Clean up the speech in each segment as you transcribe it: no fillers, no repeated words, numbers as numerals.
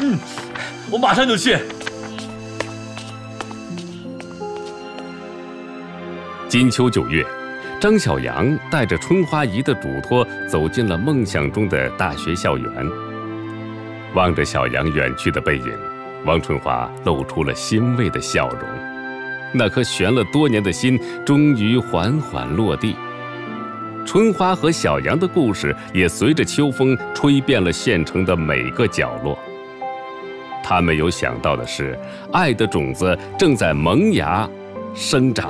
我马上就去。 金秋9月，张小阳带着春花姨的嘱托走进了梦想中的大学校园。望着小阳远去的背影，王春花露出了欣慰的笑容。那颗悬了多年的心终于缓缓落地。春花和小阳的故事也随着秋风吹遍了县城的每个角落。他没有想到的是，爱的种子正在萌芽生长。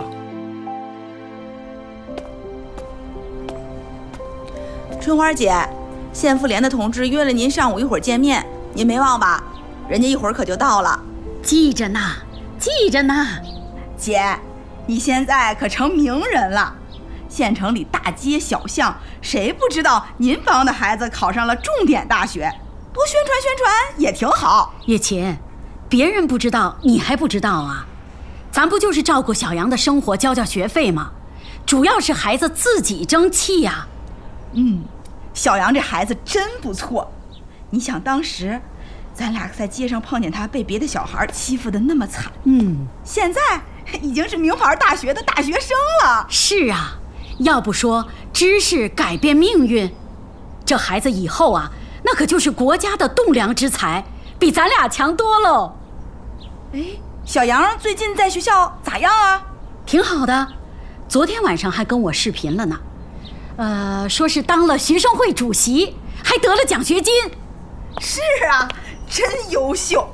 春花姐，县妇联的同志约了您上午一会儿见面，您没忘吧？人家一会儿可就到了。 记着呢，记着呢。 姐，你现在可成名人了，县城里大街小巷，谁不知道您帮的孩子考上了重点大学？多宣传宣传也挺好。 月琴，别人不知道，你还不知道啊？咱不就是照顾小阳的生活，交学费吗？主要是孩子自己争气呀。 小阳这孩子真不错。你想当时咱俩在街上碰见他被别的小孩欺负得那么惨，现在已经是名牌大学的大学生了。 是啊，要不说知识改变命运，这孩子以后啊，那可就是国家的栋梁之才，比咱俩强多喽。 小阳最近在学校咋样啊？ 挺好的，昨天晚上还跟我视频了呢。说是当了学生会主席，还得了奖学金。 是啊，真优秀。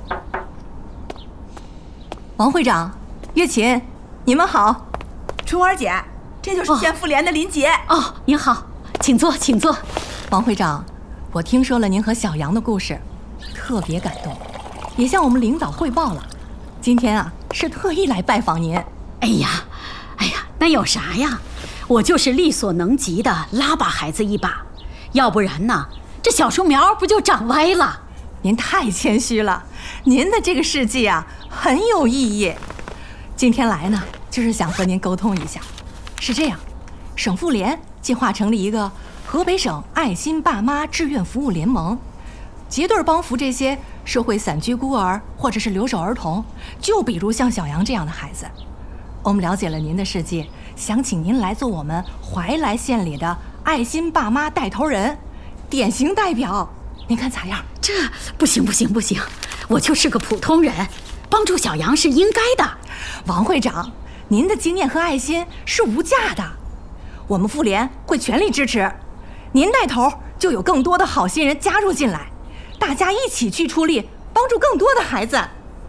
王会长，月琴，你们好。 春花姐，这就是县妇联的林杰。 您好，请坐，请坐。 王会长，我听说了您和小杨的故事，特别感动，也向我们领导汇报了。今天啊，是特意来拜访您。 哎呀，那有啥呀？我就是力所能及的拉把孩子一把，要不然呢，这小树苗不就长歪了？ 您太谦虚了，您的这个事迹啊很有意义。今天来呢，就是想和您沟通一下。是这样，省妇联计划成立一个河北省爱心爸妈志愿服务联盟，结对帮扶这些社会散居孤儿或者是留守儿童，就比如像小杨这样的孩子。我们了解了您的事迹，想请您来做我们怀来县里的爱心爸妈带头人，典型代表，您看咋样？ 这不行，我就是个普通人，帮助小杨是应该的。 王会长，您的经验和爱心是无价的，我们妇联会全力支持。您带头，就有更多的好心人加入进来，大家一起去出力，帮助更多的孩子。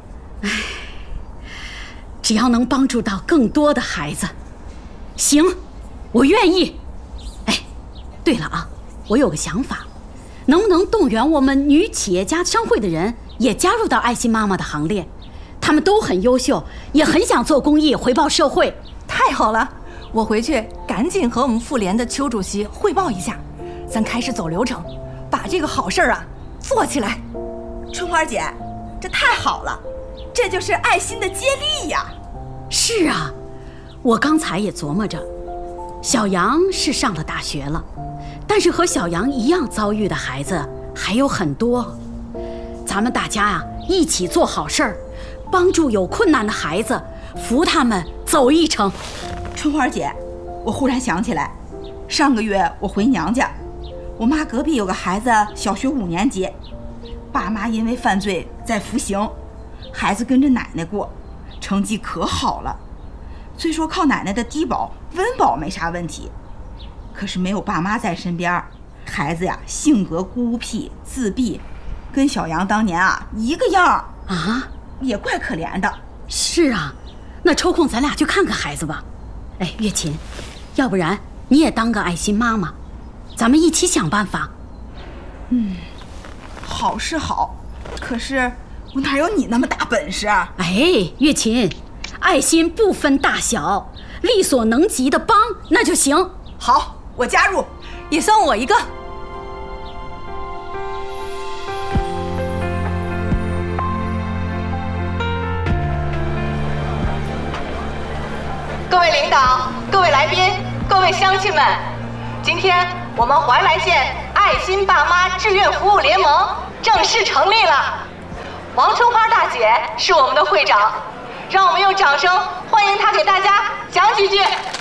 只要能帮助到更多的孩子，行，我愿意。对了啊，我有个想法，能不能动员我们女企业家商会的人也加入到爱心妈妈的行列？他们都很优秀，也很想做公益，回报社会。 太好了，我回去赶紧和我们妇联的邱主席汇报一下，咱开始走流程，把这个好事啊做起来。 春花姐，这太好了，这就是爱心的接力呀。 是啊，我刚才也琢磨着，小杨是上了大学了，但是和小杨一样遭遇的孩子还有很多。咱们大家呀，一起做好事儿，帮助有困难的孩子，扶他们走一程。 春花姐，我忽然想起来，上个月我回娘家，我妈隔壁有个孩子小学5年级，爸妈因为犯罪在服刑，孩子跟着奶奶过，成绩可好了。虽说靠奶奶的低保温饱没啥问题，可是没有爸妈在身边，孩子呀性格孤僻自闭，跟小杨当年啊一个样啊，也怪可怜的。 是啊，那抽空咱俩去看看孩子吧。月琴，要不然你也当个爱心妈妈，咱们一起想办法。 好是好，可是我哪有你那么大本事啊？ 月琴，爱心不分大小，力所能及的帮那就行。 好，我加入， 也算我一个。 各位领导、各位来宾、各位乡亲们，今天我们怀来县爱心爸妈志愿服务联盟正式成立了。 王春花大姐是我们的会长，让我们用掌声欢迎她给大家讲几句。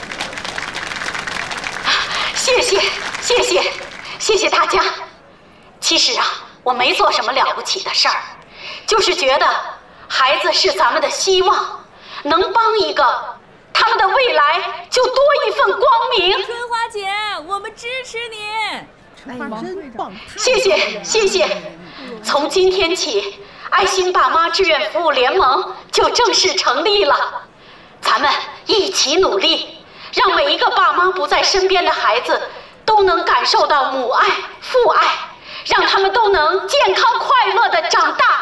谢谢大家。其实啊，我没做什么了不起的事儿，就是觉得孩子是咱们的希望，能帮一个，他们的未来就多一份光明。 春花姐，我们支持你。 春花真棒！ 谢谢。从今天起，爱心爸妈志愿服务联盟就正式成立了，咱们一起努力，让每一个爸妈不在身边的孩子都能感受到母爱、父爱，让他们都能健康快乐地长大。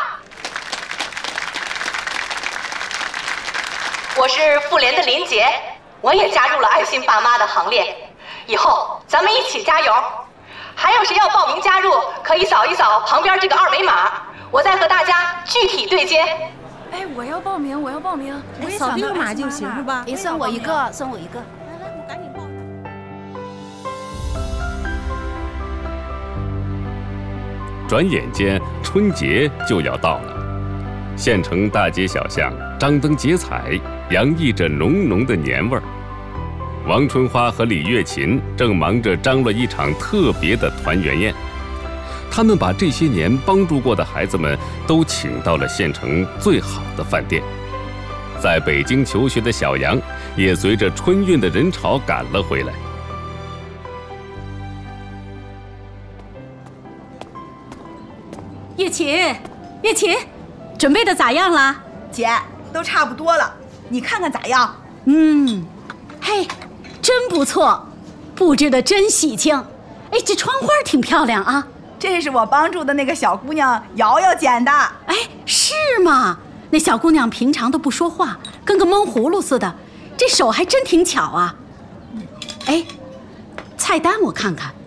我是妇联的林杰，我也加入了爱心爸妈的行列。以后咱们一起加油！还有谁要报名加入，可以扫一扫旁边这个2维码，我再和大家具体对接。 哎，我要报名。 我也扫这个码就行是吧？ 送我一个。 来，我赶紧报。 转眼间，春节就要到了，县城大街小巷张灯结彩，洋溢着浓浓的年味儿。王春花和李月琴正忙着张罗一场特别的团圆宴，他们把这些年帮助过的孩子们都请到了县城最好的饭店。在北京求学的小杨也随着春运的人潮赶了回来。 月琴，准备的咋样了？ 姐，都差不多了，你看看咋样？ 嘿，真不错，布置的真喜庆。哎，这窗花挺漂亮啊。 这是我帮助的那个小姑娘瑶瑶剪的。 哎，是吗？那小姑娘平常都不说话，跟个闷葫芦似的，这手还真挺巧啊。哎，菜单我看看。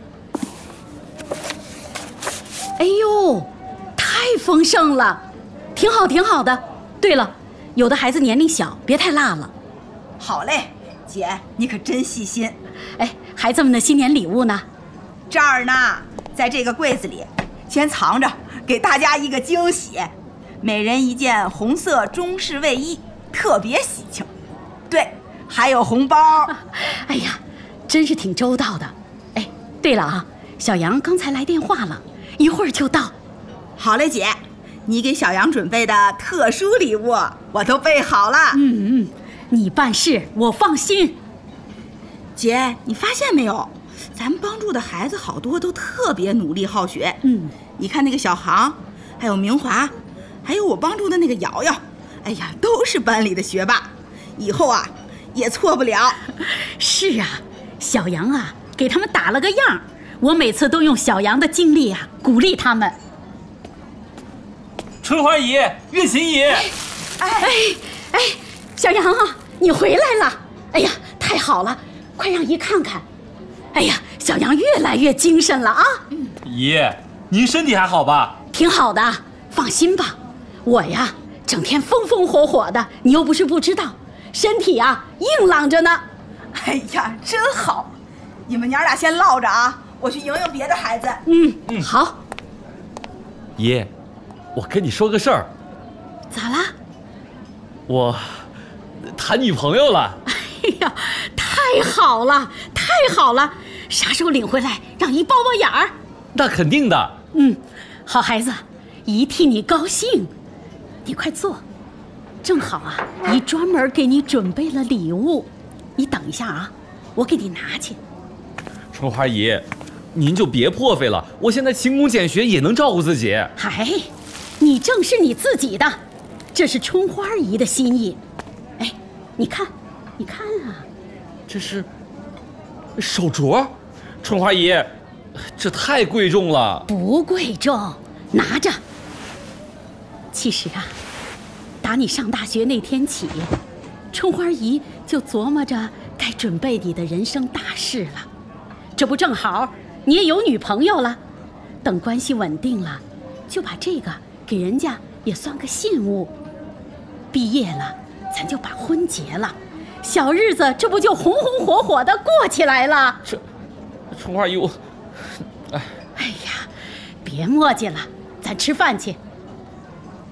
哎呦，太丰盛了，挺好的。对了，有的孩子年龄小，别太辣了。 好嘞，姐，你可真细心。 哎，孩子们的新年礼物呢？ 这儿呢，在这个柜子里，先藏着，给大家一个惊喜。每人一件红色中式卫衣，特别喜庆。对，还有红包。 哎呀，真是挺周到的。哎，对了啊，小杨刚才来电话了，一会儿就到。 好嘞，姐，你给小杨准备的特殊礼物我都备好了。 你办事我放心。 姐，你发现没有，咱们帮助的孩子好多都特别努力好学。你看那个小航，还有明华，还有我帮助的那个瑶瑶，哎呀，都是班里的学霸，以后啊也错不了。 是啊，小杨啊给他们打了个样，我每次都用小杨的经历啊鼓励他们。 春花姨、月琴姨， 哎，小杨啊，你回来了！哎呀，太好了，快让姨看看。哎呀，小杨越来越精神了啊！ 姨，您身体还好吧？ 挺好的，放心吧。我呀，整天风风火火的，你又不是不知道，身体啊硬朗着呢。 哎呀，真好！你们娘俩先唠着啊，我去迎迎别的孩子。 好。 姨，我跟你说个事儿。 咋啦？ 我谈女朋友了。 哎呀，太好了，啥时候领回来让姨包包眼儿？ 那肯定的。 好孩子，姨替你高兴。你快坐，正好啊，姨专门给你准备了礼物，你等一下啊，我给你拿去。 春花姨，您就别破费了，我现在勤工俭学也能照顾自己。 哎，你正是你自己的，这是春花姨的心意。哎，你看啊， 这是手镯，春花姨，这太贵重了。 不贵重，拿着。其实啊，打你上大学那天起，春花姨就琢磨着该准备你的人生大事了。这不正好你也有女朋友了，等关系稳定了，就把这个给人家也算个信物。毕业了，咱就把婚结了，小日子这不就红红火火的过起来了？ 春花姨，我， 哎呀，别磨叽了，咱吃饭去。